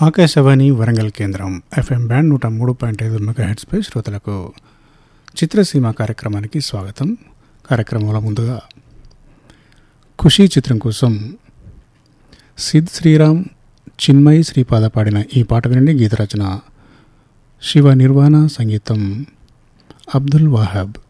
ఆకాశవాణి వరంగల్ కేంద్రం FM band 103.5 మెగాహెర్ట్జ్పై శ్రోతలకు చిత్రసీమ కార్యక్రమానికి స్వాగతం. కార్యక్రమంలో ముందుగా ఖుషీ చిత్రం కోసం సిద్ శ్రీరామ్, చిన్మయి శ్రీపాద పాడిన ఈ పాట వినండి. గీత రచన శివ నిర్వాణ, సంగీతం అబ్దుల్ వాహాబ్.